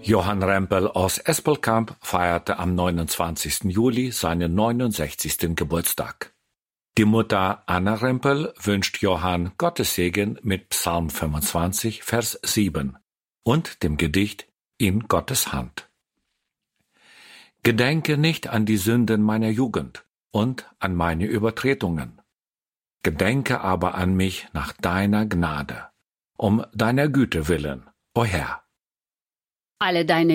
Johann Rempel aus Espelkamp feierte am 29. Juli seinen 69. Geburtstag. Die Mutter Anna Rempel wünscht Johann Gottes Segen mit Psalm 25, Vers 7 und dem Gedicht In Gottes Hand. Gedenke nicht an die Sünden meiner Jugend und an meine Übertretungen. Gedenke aber an mich nach deiner Gnade, um deiner Güte willen, o Herr. Alle deine